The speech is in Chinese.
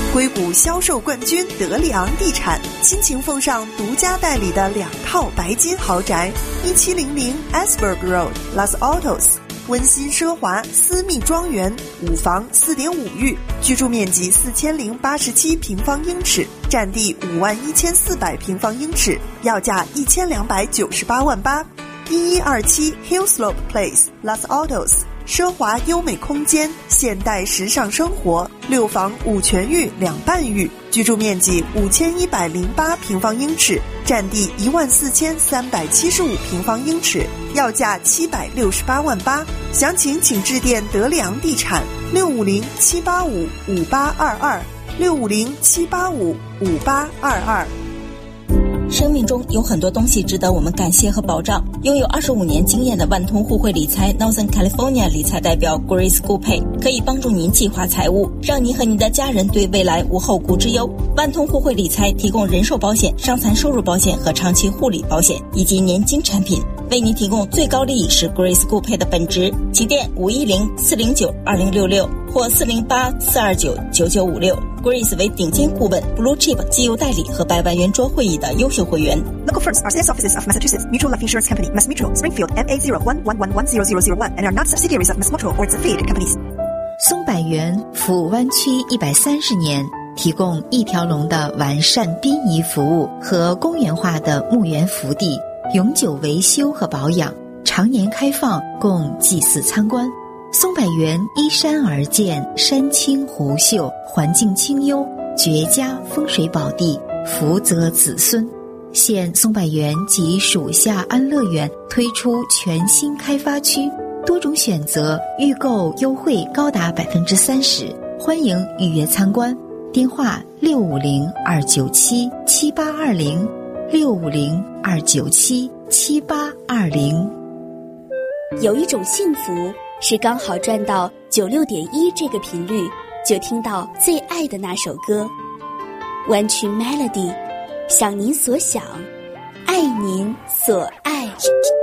硅谷销售冠军德里昂地产倾情奉上独家代理的2套白金豪宅，1700 Asberg Road Los Altos， 温馨奢华私密庄园，5房4.5浴，居住面积4087平方英尺，占地51400平方英尺，要价1298万8。1127 Hillslope Place Los Altos， 奢华优美空间，现代时尚生活，6房5全浴2半浴，居住面积5108平方英尺，占地14375平方英尺，要价768万8。详情请致电德里昂地产650-785-5822，650-785-5822。 生命中有很多东西值得我们感谢和保障。拥有25年经验的万通互惠理财 Northern California 理财代表 Grace Gupay 可以帮助您计划财务，让您和您的家人对未来无后顾之忧。万通互惠理财提供人寿保险、伤残收入保险和长期护理保险以及年金产品，为您提供最高利益是 Grace Gupay 的本职。起电510-409-2066或408-429-9956。Grace 为顶尖顾问 Blue Chip 绩优代理和100万圆桌会议的优秀会员。 Local firms are sales offices of Massachusetts Mutual Life Insurance Company, Mass Mutual, Springfield, MA01110001 and are not subsidiaries of Mass Mutual or its affiliated companies. 松柏园服务湾区130年，提供一条龙的完善殡仪服务和公园化的墓园福地，永久维修和保养，常年开放供祭祀参观。松柏园依山而建，山清湖秀，环境清幽，绝佳风水宝地，福泽子孙。现松柏园及属下安乐园推出全新开发区，多种选择，预购优惠高达 30%， 欢迎预约参观。电话650-297-7820 650-297-7820。 有一种幸福是刚好转到96.1这个频率，就听到最爱的那首歌。湾区 Melody， 想您所想，爱您所爱。